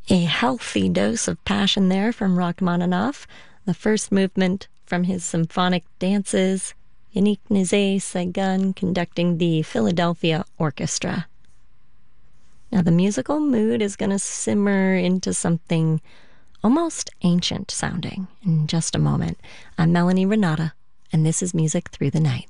A healthy dose of passion there from Rachmaninoff. The first movement from his symphonic dances, Yannick Nézet-Séguin conducting the Philadelphia Orchestra. Now the musical mood is going to simmer into something almost ancient sounding in just a moment. I'm Melanie Renata, and this is Music Through the Night.